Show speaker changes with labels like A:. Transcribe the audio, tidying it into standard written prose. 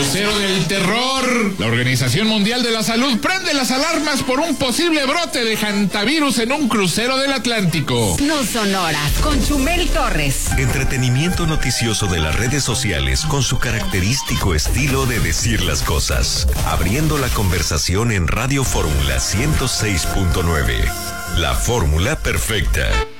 A: vocero del terror. La Organización Mundial de la Salud prende las alarmas por un posible brote de hantavirus en un crucero del Atlántico.
B: No son horas, con Chumel Torres.
C: Entretenimiento noticioso de las redes sociales con su característico estilo de decir las cosas. Abriendo la conversación en Radio Fórmula 106.9. La fórmula perfecta.